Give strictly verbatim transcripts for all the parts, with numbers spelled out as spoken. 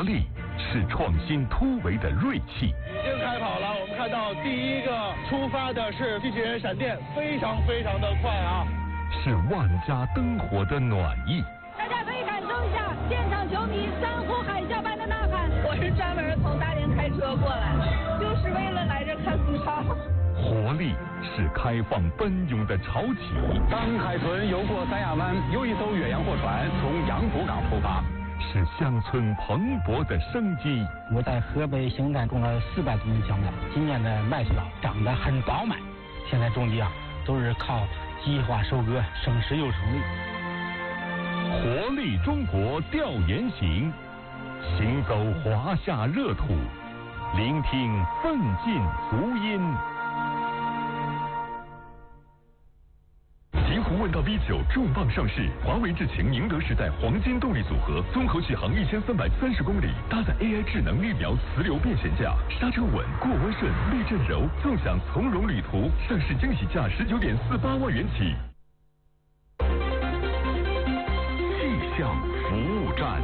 力，是创新突围的锐气。 已经开跑了，我们看到第一个出发的是机器人闪电，非常非常的快啊！ 是万家灯火的暖意。 大家可以感受一下现场球迷山呼海啸般的呐喊。 我是专门从大连开车过来的，就是为了来这看速超。 活力是开放奔涌的潮起。 当海豚游过三亚湾，又一艘远洋货船从杨浦港出发。 是乡村蓬勃的生机。 我在河北兴山种了四百多亩小麦，今年的麦穗啊长得很饱满。现在种地啊都是靠计划收割，省时又省力。 活力中国调研行，行走华夏热土，聆听奋进足音。极狐问道 V 九重磅上市，华为智擎宁德时代黄金动力组合，综合续航一千三百三十公里，搭载 A I 智能绿描磁流变悬架，刹车稳，过弯顺，避震柔，纵享从容旅途。上市惊喜价十九点四八万元起。气象服务站。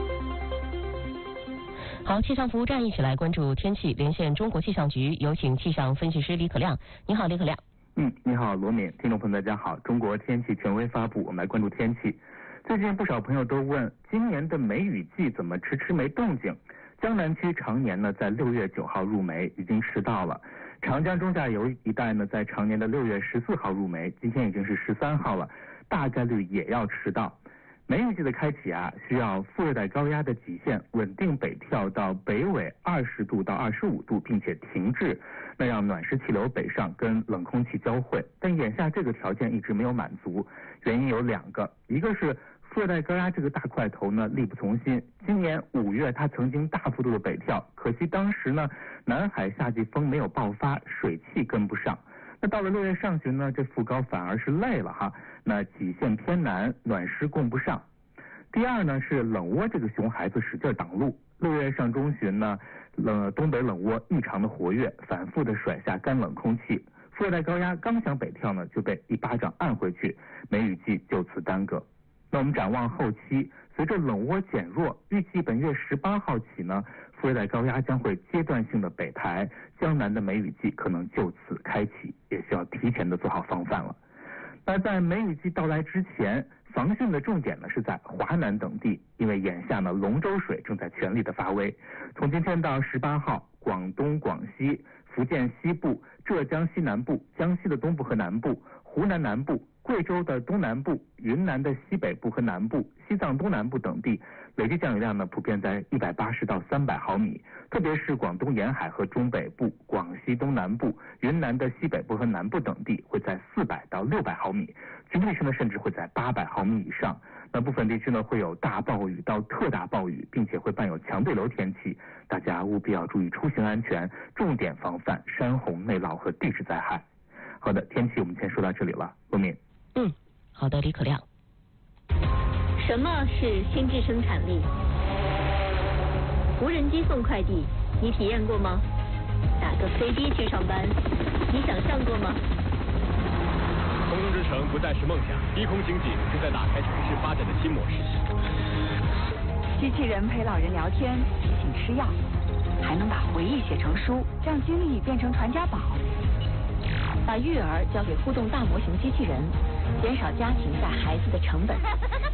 好，气象服务站一起来关注天气，连线中国气象局，有请气象分析师李可亮。你好，李可亮。 嗯，你好，罗敏，听众朋友大家好。中国天气权威发布，我们来关注天气。最近不少朋友都问，今年的梅雨季怎么迟迟没动静？江南区常年呢在六月九号入梅，已经迟到了。长江中下游一带呢在常年的六月十四号入梅，今天已经是十三号了，大概率也要迟到。梅雨季的开启啊，需要副热带高压的极限稳定北跳到北纬二十度到二十五度，并且停滞，那让暖湿气流北上跟冷空气交汇。但眼下这个条件一直没有满足，原因有两个，一个是副热带高压这个大块头呢力不从心，今年五月它曾经大幅度的北跳，可惜当时呢南海夏季风没有爆发，水汽跟不上。那到了六月上旬呢，这副高反而是累了哈，那极限偏南，暖湿供不上。第二呢是冷涡这个熊孩子使劲挡路，六月上中旬呢，冷东北冷涡异常的活跃，反复的甩下干冷空气，副热带高压刚想北跳呢，就被一巴掌按回去，梅雨季就此耽搁。那我们展望后期，随着冷涡减弱，预计本月十八号起呢，副热带高压将会阶段性的北抬，江南的梅雨季可能就此开启，也需要提前的做好防范了。那在梅雨季到来之前，防汛的重点呢是在华南等地，因为眼下呢龙舟水正在全力的发威。从今天到十八号，广东、广西、福建西部、浙江西南部、江西的东部和南部、湖南南部、贵州的东南部、云南的西北部和南部、西藏东南部等地，累计降雨量呢普遍在一百八十到三百毫米，特别是广东沿海和中北部、广西东南部、云南的西北部和南部等地会在四百到六百毫米，局部地区呢甚至会在八百毫米以上。那部分地区呢会有大暴雨到特大暴雨，并且会伴有强对流天气，大家务必要注意出行安全，重点防范山洪、内涝和地质灾害。好的，天气我们先说到这里了，罗敏。 嗯，好的，李可亮。 什么是心智生产力？无人机送快递，你体验过吗？打个飞的去上班，你想象过吗？ 空中之城不再是梦想，低空经济正在打开城市发展的新模式。 机器人陪老人聊天，提醒吃药，还能把回忆写成书，让经历变成传家宝。 把育儿交给互动大模型机器人，减少家庭带孩子的成本。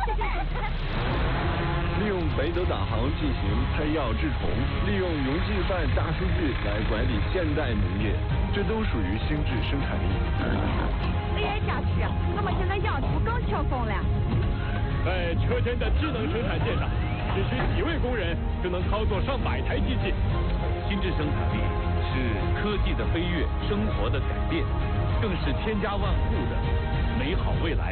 利用北斗导航进行配药治虫，利用云计算大数据来管理现代农业，这都属于心智生产力。 哎呀，家去，我们现在养猪更轻松了。 在车间的智能生产线上，只需几位工人就能操作上百台机器。 心智生产力是科技的飞跃，生活的改变，更是千家万户的美好未来。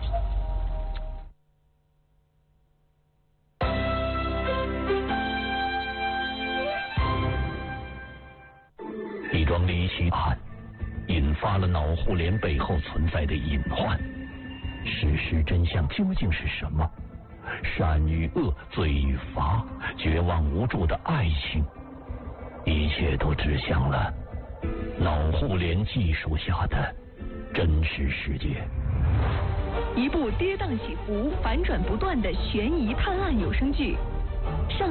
一桩离奇案引发了脑互联背后存在的隐患，事实真相究竟是什么？善与恶，罪与罚，绝望无助的爱情，一切都指向了脑互联技术下的真实世界。 一部跌宕起伏、反转不断的悬疑探案有声剧。上